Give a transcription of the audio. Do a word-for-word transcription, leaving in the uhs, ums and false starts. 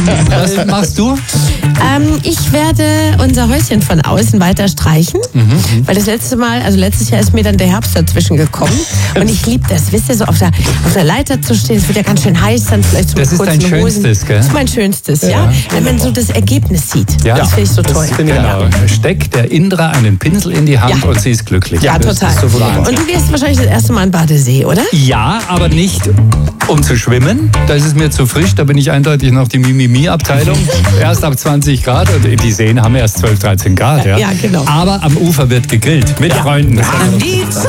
Was machst du? Ähm, ich werde unser Häuschen von außen weiter streichen, mhm. weil das letzte Mal, also letztes Jahr ist mir dann der Herbst dazwischen gekommen und ich liebe das, wisst ihr, so auf der, auf der Leiter zu stehen, es wird ja ganz schön heiß, dann vielleicht so mit kurzen Hosen. Das ist dein Schönstes, gell? Das ist mein Schönstes, ja, ja. wenn man so das Ergebnis sieht. Ja. Das finde ich so toll. Genau. Steckt der Indra einen Pinsel in die Hand ja. und sie ist glücklich. Ja, das total. So und du gehst wahrscheinlich das erste Mal in Badesee, oder? Ja, aber nicht um zu schwimmen. Da ist es mir zu frisch, da bin ich eindeutig noch die Mimimi-Abteilung. Erst ab zwanzig Grad und die Seen haben erst zwölf, dreizehn Grad. Ja, ja genau. Aber am Ufer wird gegrillt mit ja. Freunden.